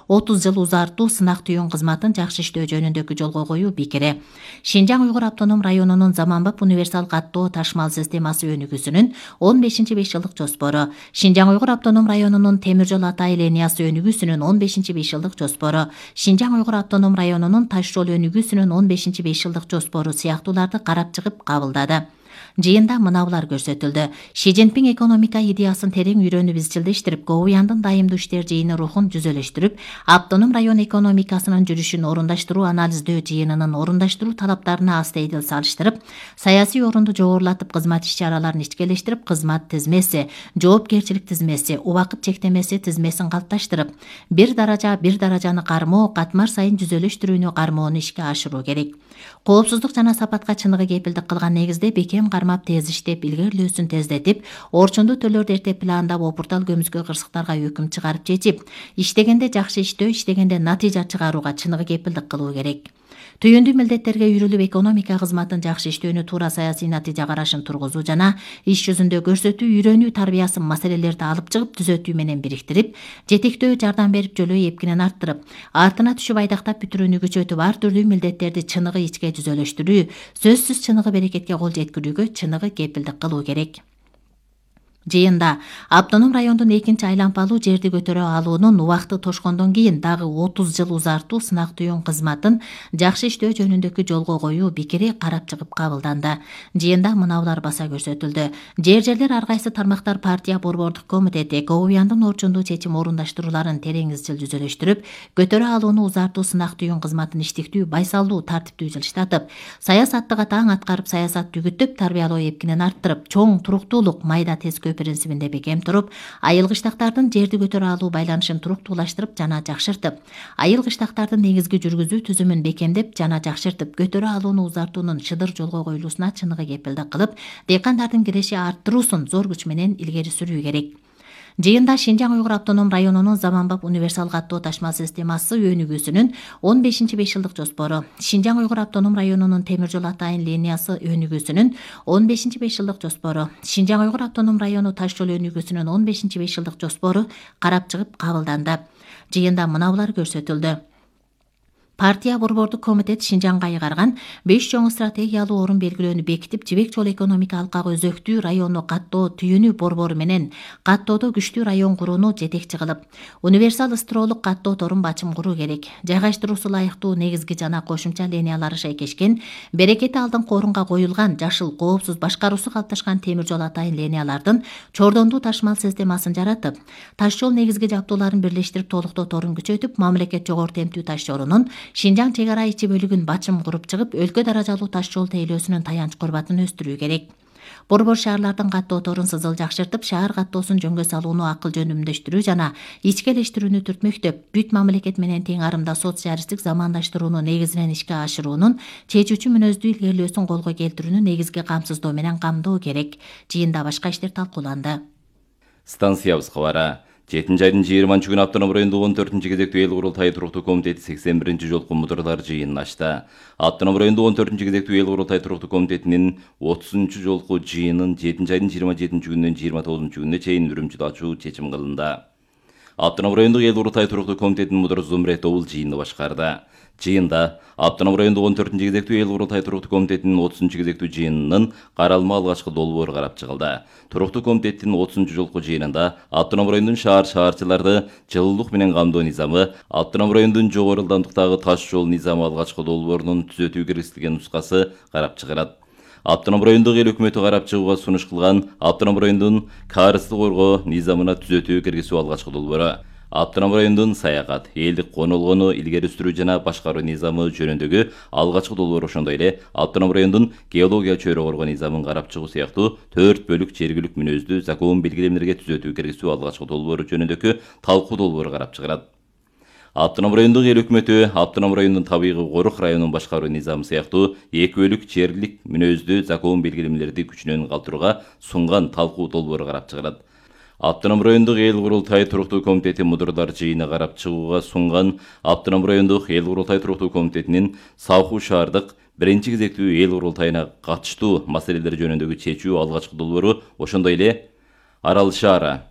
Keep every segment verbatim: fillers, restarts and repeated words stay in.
отуз жыл узартуу сынак түйүн кызматын жакшы иштөө жөнүндөгү жолго коюу бекири. Шинжаң Уйгур автоном районунун заманбап универсал каттоо ташмал системасы өнүгүүсүнүн он бешинчи беш жылдык жоспору, Шинжаң Уйгур автоном районунун темир жол Атай линиясы өнүгүүсүнүн он бешинчи беш жылдык жоспору, Шинжаң Уйгур автоном районунун таш жол өнүгүүсүнүн он бешинчи беш жылдык жоспору сыяктууларды карап чыгып кабылдады. Жыйында мынаулар көрсөтүлдү. Ши Цзиньпин экономика идеясын терең үйрөнүп изчилдештирип, Гоуяндын дайымдуу иштер жыйыны рухун жүзөлөштүрүп, автоном район экономикасынын жүрүшүн орундаштыруу анализдөө жыйынынын орундаштыруу талаптарына астейдил салыштырып, саясий орунду жогорулатып, кызмат иш-чараларын ичкелештирип, кызмат тизмеси, жоопкерчилик тизмеси, убакыт чектемеси тизмесин калыпташтырып, бир даража бир даражаны кармоо, катмар сайын жүзөлөштүрүүнү кармоону ишке ашыруу керек. Коопсуздук жана сапатка чыныгы кепилдик кылган негизде бекем кармап тез иштеп, илгерилөөсүн тездетип, орчундуу төлөрдү эртеп пландап, опуртал көмүскө кырсыктарга өкүм чыгарып чечип, иштегенде жакшы иштөө, иштегенде натыйжа чыгарууга чыныгы кепилдик кылуу керек. Түйүндүү милдеттерге үйрүлүп, экономика кызматын жакшы иштөөнү, туура саясий натыйжа карашын тургузуу жана иш жүзүндө көрсөтүү, үйрөнүү тарбиясын маселелерди алып чыгып, түзөтүү менен бириктирип, жетектөө жардам берип, жөлөө эпкинен арттырып, артына түшүп айдактап бүтүрүүнү күчөтүп, ар түрдүү милдеттерди чыныгы ичке жүзөлөштүрүү, сөзсүз чыныгы берекетке кол жеткирүүгө чыныгы кепилдик кылуу керек. Жыйында автоном райондун экинчи айлампалуу жерди көтөрө алуунун убакыты тошкондон кийин дагы отуз жыл узартуу сынак түйүн кызматын жакшы иштөө жөнүндөгү жолго коюу бекири карап чыгып кабылданды. Жыйында мынаулар баса көрсөтүлдү. Жер жерлер ар кайсы тармактар партия борбордук комитети Гоуяндын орчундуу чечим орундаштрууларын терең изчил жүзөлөштүрүп, көтөрө алууну узартуу сынак түйүн кызматын иштиктүү, байсалдуу, тартиптүү жылыштатып, саясаттык атаң аткарып, саясат түгүтүп, тарбиялоо эпкинен арттырып, чоң туруктуулук, майда тез принцибинде бекем туруп, айыл кыштактардын жерди көтөрө алуу байланышын туруктуулаштырып жана жакшыртып, айыл кыштактардын негизги жүргүзүү түзүмүн бекемдеп жана жакшыртып, көтөрө алууну узартуунун шыдыр жолго коюлуусуна чыныгы кепилдик кылып, дыйкандардын киреши арттыруусун зор күч менен илгери сүрүү керек. Жыйында Шинжаң Уйгур автоном районунун заманбап универсал каттоо ташмал системасы өнүгүүсүнүн он бешинчи беш жылдык жоспору, Шинжаң Уйгур автоном районунун темир жол Атайын линиясы өнүгүүсүнүн он бешинчи беш жылдык жоспору, Шинжаң Уйгур автоном району таш жол өнүгүүсүнүн он бешинчи беш жылдык жоспору карап чыгып кабылданды. Жыйында мынаулар көрсөтүлдү. Партия борбордук комитет Шинжаңга айгарган беш чоң стратегиялуу орун белгилөөнү бекитип, Жибек жол экономика алкагы өзөктүү районну каттоо түйүнү борбору менен каттоодо күчтүү район курууну жетекчи кылып, универсал ыстыроолук каттоо торун бачым куруу керек. Жайгаштыруусу ылайыктуу негизги жана кошумча линиялары шайкешкен, берекети алдыңкы орунга коюлган, жашыл, коопсуз башкаруусу калыпташкан темир жол Атайын линиялардын чордондуу ташмал системасын жаратып, таш жол негизги жабдууларын бирлештирип, толуктоо торун күчөтүп, мамлекет жогору темптүү таш жолунун Шинжаң чек ара ичи бөлүгүн бачым куруп чыгып, өлкө даражалуу таш жол тейлөөсүнүн таянч курбатын өстүрүү керек. Борбор шаарлардын каттоо торун сызыл жакшыртып, шаар каттоосун жөнгө салууну акыл жөн үндөштүрүү жана ичкелештирүүнү түртмөктөп, бүт мамлекет менен тең арымда социалисттик замандаштырууну негизинен ишке ашыруунун чечүүчү мүнөздүү илгерилөөсүн колго келтирүүнү негизги камсыздоо менен камдоо керек. Жыйында башка иштер талкууланды. Станциябыз кабары. жетинчи айдын жыйырманчы күнү автоном райондук он төртүнчү кезектүү эл курултайы туруктуу комитети сексен биринчи жолку мудурлар жыйынын ачты. Автоном райондук он төртүнчү кезектүү эл курултайы туруктуу комитетинин отузунчу жолку жыйынын жетинчи айдын жыйырма жетинчи күнүнөн жыйырма тогузунчу күнүнө чейин Үрүмчүдө ачуу чечим кылынды. Автоном райондук эл курултайы туруктуу комитетинин мудуру Зумрет Оул жыйынды башкарды. Жыйында автоном райондук он төртүнчү кезектүү эл курултайы туруктуу комитетинин отузунчу кезектүү жыйынынын каралма алгачкы долбоору карап чыгылды. Туруктуу комитеттин отузунчу жолку жыйынында автоном райондун шаар шаарчыларды жылуулук менен камдоо низамы, автоном райондун жогору ылдамдыктагы таш жол низамы алгачкы долбоорунун түзөтүү киргизилген нускасы карап чыгарат. Автоном райондук эл өкмөтү карап чыгууга сунуш кылган автоном райондун каарызды коргоо низамына түзөтүү киргизүү алгачкы долбоору. Автоном райондун саякат, элдик конолгону илгери сүрүү жана башкаруу низамы жөнүндөгү алгачкы долбоор, ошондой эле автоном райондун геология чөйрө коргоо низамын карап чыгуу сыяктуу төрт бөлүк жергилик мүнөздүү закон белгилемелерге түзөтүү киргизүү алгачкы долбоору жөнүндөгү талкуу долбоору карап чыгарат. Автоном райондук эл өкмөтү автоном райондун табигый корук районун башкаруу низамы сыяктуу эки бөлүк жергилик мүнөздүү закон белгилемелерди күчүнөн калтырууга сунган талкуу долбоору карап чыгарат. Автоном райондук эл курултайы туруктуу комитети мудурлар жыйыны карап чыгууга сунган автоном райондук эл курултайы туруктуу комитетинин Сауху шаардык биринчи кезектүү эл курултайына катыштуу маселелер жөнүндөгү чечүү алгачкы долбоору, ошондой эле Арал шаары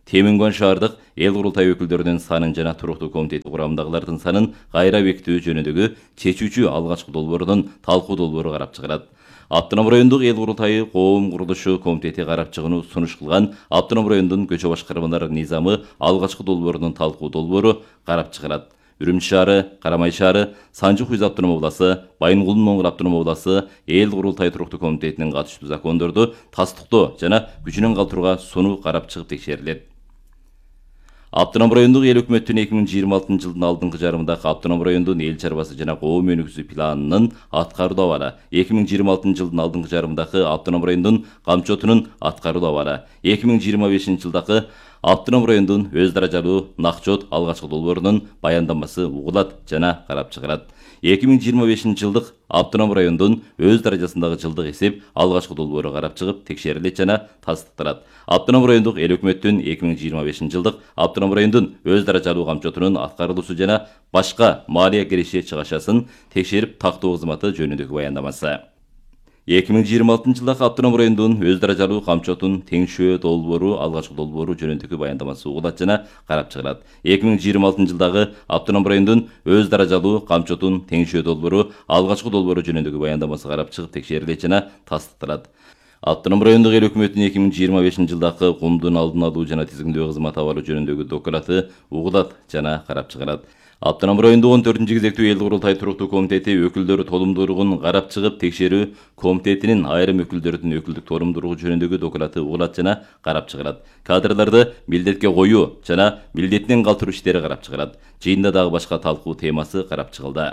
Темингон шаардык эл курултай өкүлдөрүнүн санын жана туруктуу комитети курамындагылардын санын кайра бекитүү жөнүндөгү чечүүчү алгачкы долбоорунун талкуу долбоору карап чыгарат. Автоном райондук эл курултайы коом курулушу комитети карап чыгууну сунуш кылган Автоном райондун көчө башкармалары низамы алгачкы долбоорунун талкуу долбоору карап чыгарат. Үрүмчү шаары, Карамай шаары, Санжы Хуйз автоном обласы, Байынгул Моңгул автоном обласы эл курултай туруктуу комитетинин катышуу закондорду тастыктоо жана күчүнөн калтырууга сунуу карап чыгып текшерилет. Автоном райондук эл өкмөттүн эки миң жыйырма алтынчы жылдын алдыңкы жарымындагы Автоном райондун эл чарбасы жана коом өнүгүүсү планынын аткарылуу абалы, эки миң жыйырма алтынчы жылдын алдыңкы жарымындагы Автоном райондун камчотунун аткарылуу абалы, эки миң жыйырма бешинчи жылдагы Автоном райондун өз даражалуу накчот алгачкы долбоорунун баяндамасы угулат жана карап чыгарат. эки миң жыйырма бешинчи жылдык Автоном райондун өз даражасындагы жылдык эсеп алгачкы долбоору карап чыгып текшерилет жана тастыкталат. Автоном райондук эл өкмөттүн эки миң жыйырма бешинчи жылдык Автоном райондун өз даражалуу камчотунун аткарылуусу жана башка малия киреше чыгашасын текшерип тактоо кызматы жөнүндөгү баяндамасы. эки миң жыйырма алтынчы жылдагы Автоном райондун өз даражалуу камчотун теңшөө долбоору алгачкы долбоору жөнүндөгү баяндамасы угулат жана карап чыгарат. эки миң жыйырма алтынчы жылдагы Автоном райондун өз даражалуу камчотун теңшөө долбоору алгачкы долбоору жөнүндөгү баяндамасы карап чыгып текшерилет жана тастыкталат. Автоном райондук эл өкмөттүн эки миң жыйырма бешинчи жылдагы кумдун алдын алуу жана тизгиндөө кызмат абалы жөнүндөгү доклады угулат жана карап чыгарат. Автоном райондук он төртүнчү кезектүү эл курултай туруктуу комитети өкүлдөрү толумдуулугун карап чыгып текшерүү комитетинин айрым өкүлдөрүнүн өкүлдүк толумдуулугу жөнүндөгү доклады угулат жана карап чыгарат. Кадрларды милдетке коюу жана милдетинен калтыруу иштери карап чыгарат. Жыйында дагы башка талкуу темасы карап чыгылды.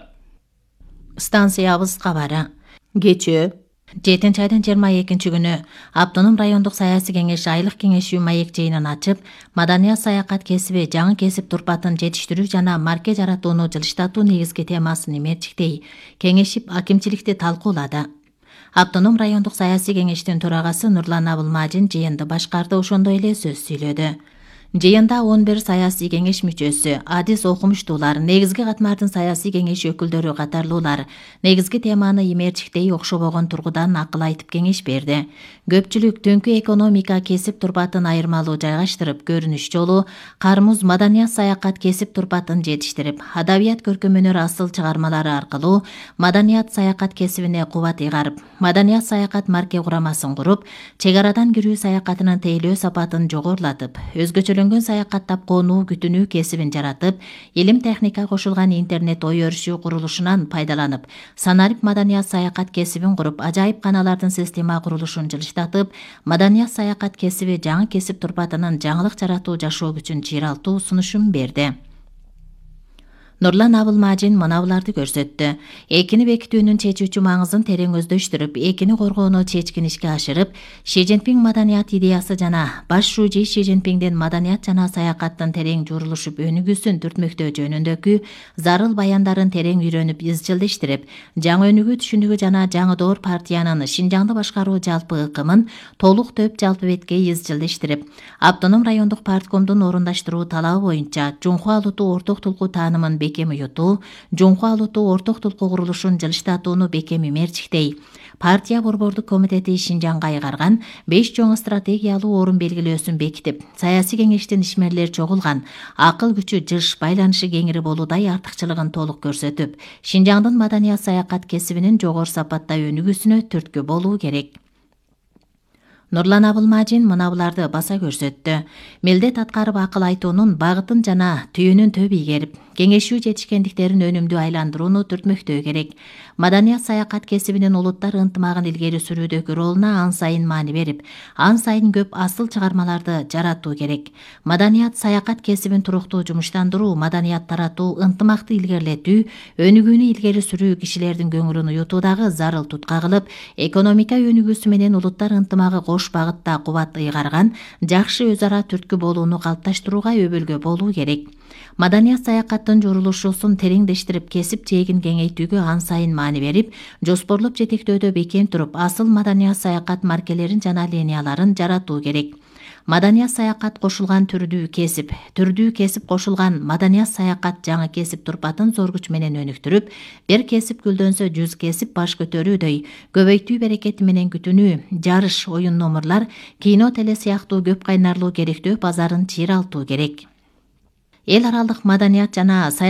Станциябыз кабары. Кечээ жетинчи айдын жыйырма экинчи күнү Автоном райондук саясий кеңеш айлык кеңешүү маек жыйынын ачып, маданият саякат кесиби жаңы кесип турпатын жетиштирүү жана марке жаратууну жылыштатуу негизги темасын мерчиктей кеңешип акимчиликти талкуулады. Автоном райондук саясий кеңештин төрагасы Нурлан Абылмажин жыйынды башкарды, ошондой эле сөз сүйлөдү. Жыйында он бир саясий кеңеш мүчөсү, адис окумуштуулар, негизги катмардын саясий кеңеш өкүлдөрү катарлуулар негизги теманы имерчиктей окшобогон тургудан акыл айтып кеңеш берди. Көпчүлүк түнкү экономика кесип турпатын айырмалуу жайгаштырып, көрүнүш жолу кармуз маданият саякат кесип турпатын жетиштирип, адабият көркөмөнөр асыл чыгармалары аркылуу маданият саякат кесибине кубат ыйгарып, маданият саякат марке курамасын куруп, чек арадан кирүү саякатынын тейлөө сапатын жогорулатып, өзгөчө саякаттап конуу күтүнүү кесибин жаратып, илим техника кошулган интернет ой өрүшүү курулушунан пайдаланып, санарип маданият саякат кесибин куруп, ажайып каналардын система курулушун жылыштатып, маданият саякат кесиби жаңы кесип турпатынын жаңылык жаратуу жашоо күчүн чыйралтуу сунушун берди. Нурлан Абылмажин мынабуларды көрсөттү. Экини бекитүүнүн чечүүчү маңызын терең өздөштүрүп, экини коргоону чечкин ишке ашырып, Ши Цзиньпин маданият идеясы жана баш шужи Ши Цзиньпиндин маданият жана саякаттын терең журулушуп өнүгүүсүн түртмөктөө жөнүндөгү зарыл баяндарын терең үйрөнүп, изчилдештирип, жаңы өнүгүү түшүнүгү жана жаңы доор партиянын Шинжаңды башкаруу жалпы ыкымын толук төп жалпы бетке изчилдештирип, Автоном райондук парткомдун орундаштыруу талабы боюнча Жунху алутуу орток тулкуу таанымын бекем уютуу, Жунху алутуу орток тулкуу курулушун жылыштатууну бекем мерчиктей, партия борбордук комитети Шинжаңга айгарган беш чоң стратегиялуу орун белгилөөсүн бекитип, саясий кеңештин ишмерлер чогулган, акыл күчү жыш, байланышы кеңири болуудай артыкчылыгын толук көрсөтүп, Шинжаңдын маданият саякат кесибинин жогору сапатта өнүгүүсүнө түрткү болуу керек. Нурлан Абылмажин мынабуларды баса көрсөттү. Милдет аткарып акыл айтуунун багытын жана түйүнүн төп ийгерип, кеңешүү жетишкендиктерин өнүмдүү айландырууну түртмөктөө керек. Маданият саякат кесибинин улуттар ынтымагын илгери сүрүүдөгү ролуна ан сайын маани берип, ан сайын көп асыл чыгармаларды жаратуу керек. Маданият саякат кесибин туруктуу жумуштандыруу, маданият таратуу, ынтымакты илгерилетүү, өнүгүүнү илгери сүрүү кишилердин көңүлүн уютуудагы зарыл тутка кылып, экономика өнүгүүсү менен улуттар ынтымагы кош багытта кубат ыйгарган, жакшы өз ара түрткү болууну калыпташтырууга өбөлгө болуу керек. Маданият саякаттын журулушусун тереңдештирип, кесип жээгин кеңейтүүгө ан сайын маани берип, жоспорлоп жетектөөдө бекем туруп, асыл маданият саякат маркелерин жана линияларын жаратуу керек. Маданият саякат кошулган түрдүү кесип, түрдүү кесип кошулган маданият саякат жаңы кесип турпатын зор күч менен өнүктүрүп, бир кесип гүлдөнсө жүз кесип баш көтөрүүдөй көбөйтүү берекети менен күтүнүү, жарыш, оюн номурлар, кино теле сыяктуу көп кайнарлуу керектөө базарын чыйралтуу керек. Эл аралык маданият жана